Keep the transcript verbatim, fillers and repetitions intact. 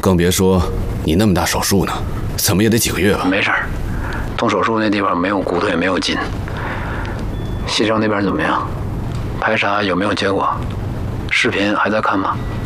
更别说你那么大手术呢，怎么也得几个月吧？ 没事儿，动手术那地方没有骨头也没有筋。西城那边怎么样？排查有没有结果？视频还在看吗？